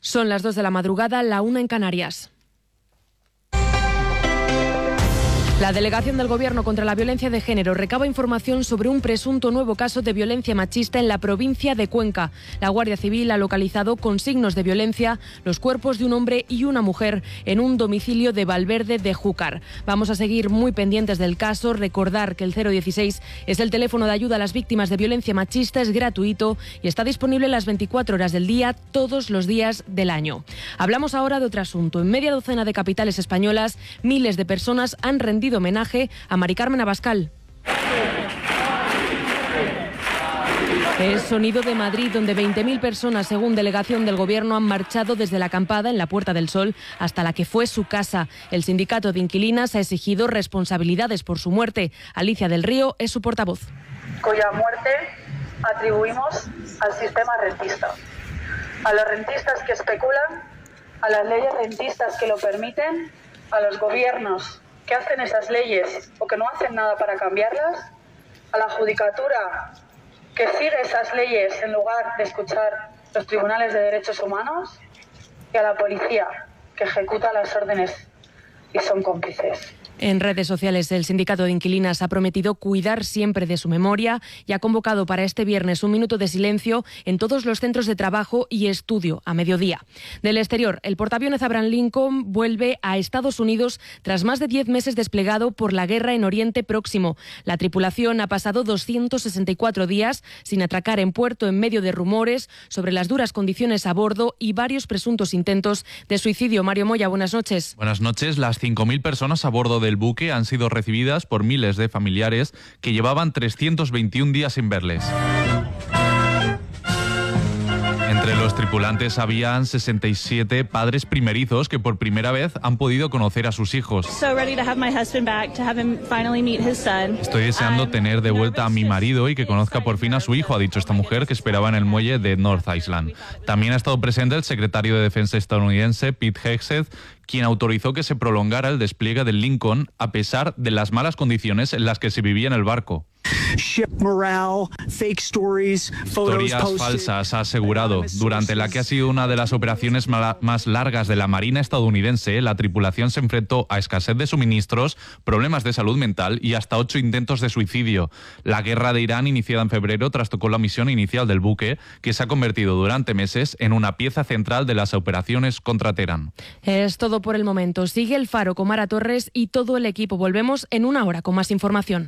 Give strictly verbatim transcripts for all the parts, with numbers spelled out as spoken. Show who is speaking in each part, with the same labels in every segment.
Speaker 1: Son las dos de la madrugada, la una en Canarias. La Delegación del Gobierno contra la Violencia de Género recaba información sobre un presunto nuevo caso de violencia machista en la provincia de Cuenca. La Guardia Civil ha localizado con signos de violencia los cuerpos de un hombre y una mujer en un domicilio de Valverde de Júcar. Vamos a seguir muy pendientes del caso. Recordar que el cero dieciséis es el teléfono de ayuda a las víctimas de violencia machista, es gratuito y está disponible las veinticuatro horas del día, todos los días del año. Hablamos ahora de otro asunto. En media docena de capitales españolas, miles de personas han rendido homenaje a Mari Carmen Abascal. Es sonido de Madrid, donde veinte mil personas, según delegación del Gobierno, han marchado desde la acampada en la Puerta del Sol hasta la que fue su casa. El sindicato de inquilinas ha exigido responsabilidades por su muerte. Alicia del Río es su portavoz.
Speaker 2: Cuya muerte atribuimos al sistema rentista, a los rentistas que especulan, a las leyes rentistas que lo permiten, a los gobiernos que hacen esas leyes o que no hacen nada para cambiarlas, a la judicatura que sigue esas leyes en lugar de escuchar los tribunales de derechos humanos y a la policía que ejecuta las órdenes y son cómplices.
Speaker 1: En redes sociales, el sindicato de inquilinas ha prometido cuidar siempre de su memoria y ha convocado para este viernes un minuto de silencio en todos los centros de trabajo y estudio a mediodía. Del exterior, el portaaviones Abraham Lincoln vuelve a Estados Unidos tras más de diez meses desplegado por la guerra en Oriente Próximo. La tripulación ha pasado doscientos sesenta y cuatro días sin atracar en puerto en medio de rumores sobre las duras condiciones a bordo y varios presuntos intentos de suicidio. Mario Moya, buenas noches.
Speaker 3: Buenas noches. Las cinco mil personas a bordo de del buque han sido recibidas por miles de familiares que llevaban trescientos veintiún días sin verles. Entre los tripulantes habían sesenta y siete padres primerizos que por primera vez han podido conocer a sus hijos. Estoy deseando tener de vuelta a mi marido y que conozca por fin a su hijo, ha dicho esta mujer que esperaba en el muelle de North Island. También ha estado presente el secretario de Defensa estadounidense, Pete Hegseth, quien autorizó que se prolongara el despliegue del Lincoln a pesar de las malas condiciones en las que se vivía en el barco. Historias falsas, ha asegurado. Durante la que ha sido una de las operaciones más largas de la Marina estadounidense, la tripulación se enfrentó a escasez de suministros, problemas de salud mental y hasta ocho intentos de suicidio. La guerra de Irán, iniciada en febrero, trastocó la misión inicial del buque, que se ha convertido durante meses en una pieza central de las operaciones contra Teherán.
Speaker 1: Es todo por el momento. Sigue El Faro con Mara Torres y todo el equipo. Volvemos en una hora con más información.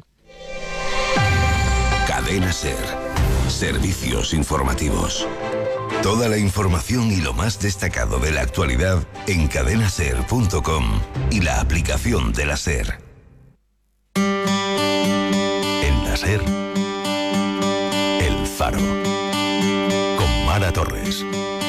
Speaker 4: Cadena SER. Servicios informativos. Toda la información y lo más destacado de la actualidad en cadena ser punto com y la aplicación de la SER. En la SER, El Faro. Con Mara Torres.